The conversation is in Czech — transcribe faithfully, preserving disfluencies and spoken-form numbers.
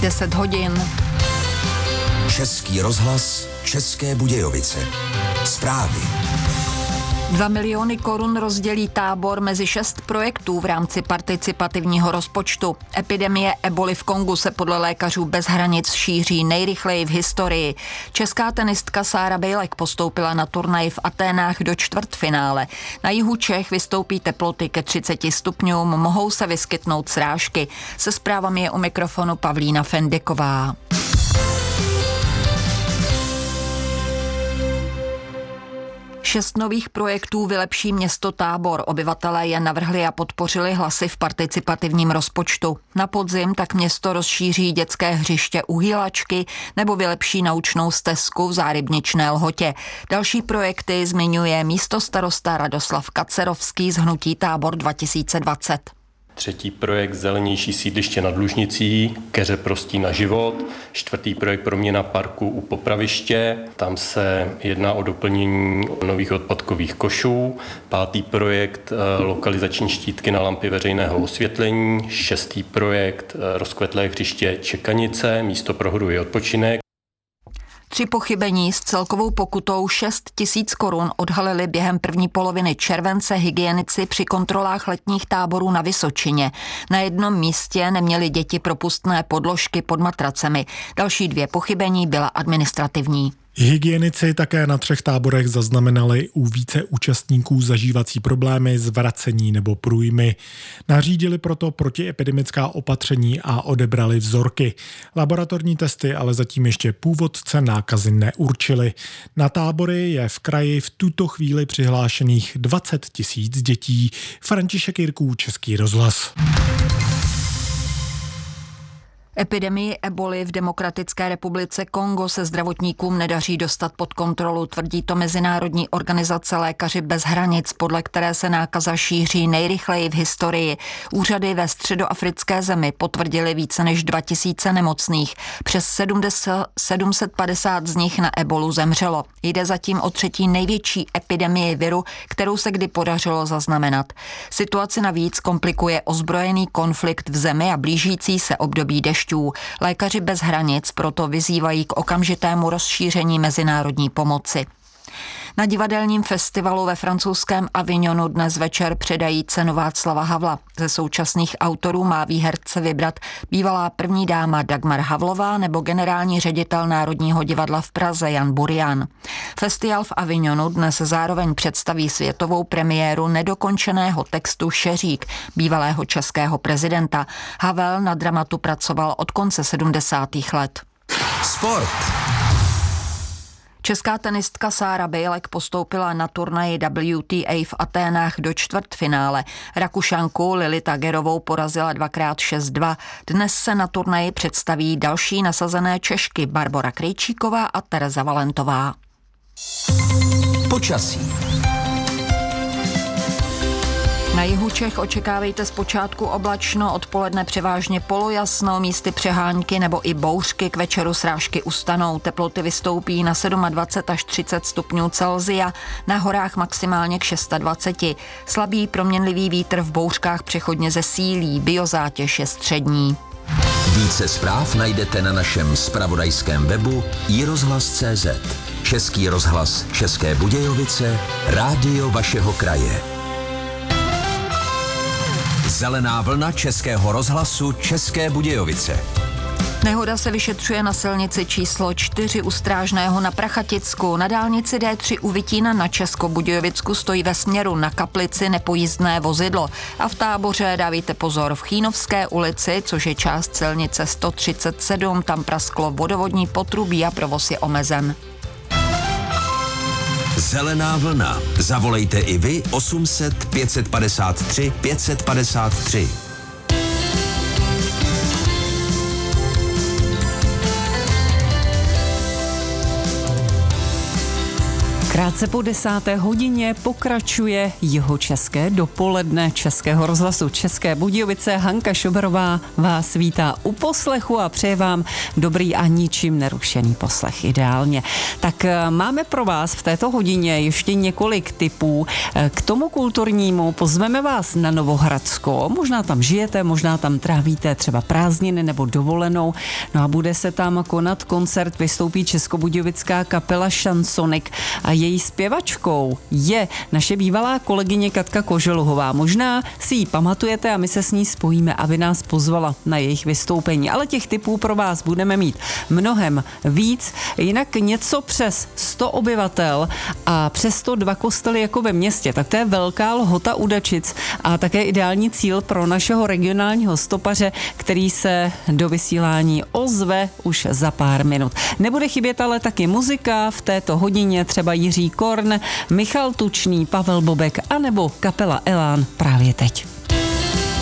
deset hodin. Český rozhlas, České Budějovice. Zprávy. Dva miliony korun rozdělí Tábor mezi šest projektů v rámci participativního rozpočtu. Epidemie eboli v Kongu se podle lékařů bez hranic šíří nejrychleji v historii. Česká tenistka Sára Bejlek postoupila na turnaj v Aténách do čtvrtfinále. Na jihu Čech vystoupí teploty ke třiceti stupňům, mohou se vyskytnout srážky. Se zprávami je u mikrofonu Pavlína Fendiková. Šest nových projektů vylepší město Tábor. Obyvatelé je navrhli a podpořili hlasy v participativním rozpočtu. Na podzim tak město rozšíří dětské hřiště u Hylačky nebo vylepší naučnou stezku v Zárybničné Lhotě. Další projekty zmiňuje místostarosta Radoslav Kacerovský z hnutí Tábor dva tisíce dvacet. Třetí projekt Zelenější sídliště nad Lužnicí, keře prostí na život. Čtvrtý projekt proměna parku u Popraviště, tam se jedná o doplnění nových odpadkových košů. Pátý projekt lokalizační štítky na lampy veřejného osvětlení. Šestý projekt rozkvetlé hřiště Čekanice, místo pro hru i odpočinek. Tři pochybení s celkovou pokutou šest tisíc korun odhalili během první poloviny července hygienici při kontrolách letních táborů na Vysočině. Na jednom místě neměly děti propustné podložky pod matracemi. Další dvě pochybení byla administrativní. Hygienici také na třech táborech zaznamenali u více účastníků zažívací problémy, zvracení nebo průjmy. Nařídili proto protiepidemická opatření a odebrali vzorky. Laboratorní testy ale zatím ještě původce nákazy neurčili. Na tábory je v kraji v tuto chvíli přihlášených dvacet tisíc dětí. František Jirků, Český rozhlas. Epidemii eboli v Demokratické republice Kongo se zdravotníkům nedaří dostat pod kontrolu, tvrdí to Mezinárodní organizace Lékaři bez hranic, podle které se nákaza šíří nejrychleji v historii. Úřady ve středoafrické zemi potvrdily více než dva tisíce nemocných. Přes sedm set padesát z nich na ebolu zemřelo. Jde zatím o třetí největší epidemii viru, kterou se kdy podařilo zaznamenat. Situaci navíc komplikuje ozbrojený konflikt v zemi a blížící se období dešťů. Lékaři bez hranic proto vyzývají k okamžitému rozšíření mezinárodní pomoci. Na divadelním festivalu ve francouzském Avignonu dnes večer předají cenu Václava Havla. Ze současných autorů má výherce vybrat bývalá první dáma Dagmar Havlová nebo generální ředitel Národního divadla v Praze Jan Burian. Festival v Avignonu dnes zároveň představí světovou premiéru nedokončeného textu Šeřík bývalého českého prezidenta. Havel na dramatu pracoval od konce sedmdesátých let. Sport. Česká tenistka Sára Bejlek postoupila na turnaji W T A v Aténách do čtvrtfinále. Rakušanku Lili Tagerovou porazila dvakrát šest dva. Dnes se na turnaji představí další nasazené Češky Barbora Krejčíková a Tereza Valentová. Počasí. Na jihu Čech očekávejte zpočátku oblačno, odpoledne převážně polojasno, místy přehánky nebo i bouřky, k večeru srážky ustanou. Teploty vystoupí na dvacet sedm až třicet stupňů Celsia, na horách maximálně k dvacet šest. Slabý proměnlivý vítr v bouřkách přechodně zesílí, biozátěž je střední. Více zpráv najdete na našem zpravodajském webu i rozhlas tečka cé zet. Český rozhlas České Budějovice, rádio vašeho kraje. Zelená vlna Českého rozhlasu České Budějovice. Nehoda se vyšetřuje na silnici číslo čtyři u Strážného na Prachaticku. Na dálnici D tři u Vitína na Českobudějovicku stojí ve směru na Kaplici nepojízdné vozidlo. A v Táboře dávejte pozor, v Chýnovské ulici, což je část silnice sto třicet sedm, tam prasklo vodovodní potrubí a provoz je omezen. Zelená vlna. Zavolejte i vy osm set pět set padesát tři pět set padesát tři. Krátce po desáté hodině pokračuje jihočeské dopoledne Českého rozhlasu České Budějovice. Hanka Šoberová vás vítá u poslechu a přeje vám dobrý a ničím nerušený poslech ideálně. Tak máme pro vás v této hodině ještě několik tipů k tomu kulturnímu. Pozveme vás na Novohradsko. Možná tam žijete, možná tam trávíte třeba prázdniny nebo dovolenou. No a bude se tam konat koncert, vystoupí českobudějovická kapela Šansonik a její zpěvačkou je naše bývalá kolegyně Katka Koželuhová. Možná si ji pamatujete a my se s ní spojíme, aby nás pozvala na jejich vystoupení. Ale těch tipů pro vás budeme mít mnohem víc. Jinak něco přes sto obyvatel a přes sto dva kostely jako ve městě. Tak to je velká lhota u Dačic a také ideální cíl pro našeho regionálního stopaře, který se do vysílání ozve už za pár minut. Nebude chybět ale taky muzika v této hodině, třeba Jiří Korn, Michal Tučný, Pavel Bobek anebo kapela Elán právě teď.